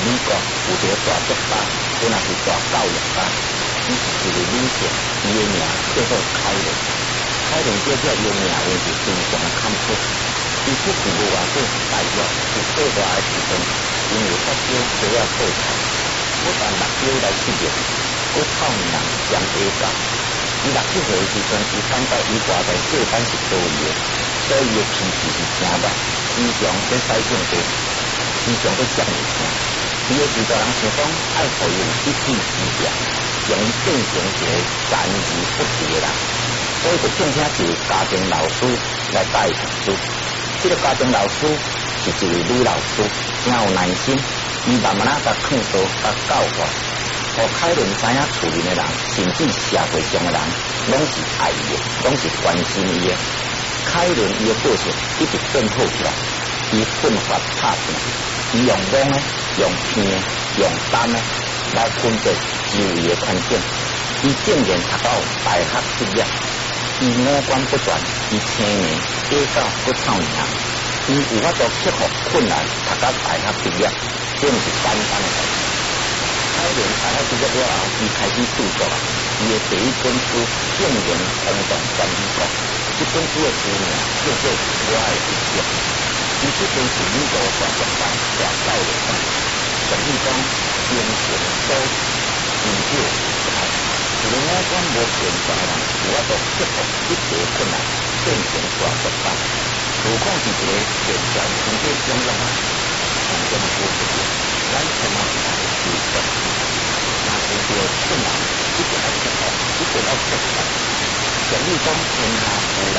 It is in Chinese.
国有一个大竹巴，本来是大教育巴，伊是一个女性，伊的名叫做凯伦。凯伦小姐伊的名话是非常的坎坷，伊出自无偌久大约是过大的时阵，因为发烧需要破产，不但目睭来失业，佫臭命将下到。伊60岁的时阵，伊感到伊活在世间是多余的，所以伊的脾气是真歹，时常在使性地，时常在降一声。伊的制作人想讲，爱互伊一技之长，将伊变成一个残而不治的人，所以就聘请一位家庭老师来带伊读书。这个家庭老师是一位女老师，真有耐心，伊慢慢甲劝导、甲教化。互凯伦知影厝里的人，甚至社会上的人，拢是爱伊的，拢是关心伊的。凯伦伊的个性一直变好起来，伊奋发拍拼，伊用懵的、用骗的、用担的来分析周围的环境。伊竟然读到大学毕业，伊五官不全，伊青年、假教佫臭名，伊有法度克服困难，读到大学毕业，这毋是简单的代志。凯伦大学毕业了后，伊开始著作，伊的第一本书竟然轰动全美国。这本书的书名叫做《我的一生》。伊这本是美国大学版、大教育版，属于讲精神所研究开。一个五官无健全的人，有法度克服一切困难，变成大学版。何况是一个健全身体强壮的人，从这么说不对。咱千万不要去做，那遇到困难一定要克服，一定要克服。常言讲，天下无难